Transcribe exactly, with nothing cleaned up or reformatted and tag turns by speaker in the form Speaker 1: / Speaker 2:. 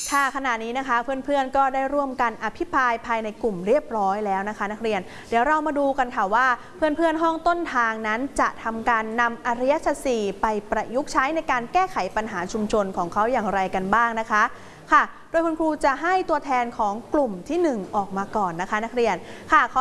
Speaker 1: ค่ะขณะนี้นะคะเพื่อนๆก็ได้ร่วมกันอภิปรายภายในกลุ่มเรียบร้อยแล้วนะคะนักเรียนเดี๋ยวเรามาดูกันค่ะว่าเพื่อนๆห้องต้นทางนั้นจะทำการนำอริยสัจสี่ไปประยุกต์ใช้ในการแก้ไขปัญหาชุมชนของเขาอย่างไรกันบ้างนะคะค่ะโดยคุณครูจะให้ตัวแทนของกลุ่มที่หนึ่งออกมาก่อนนะคะนักเรียนค่ะ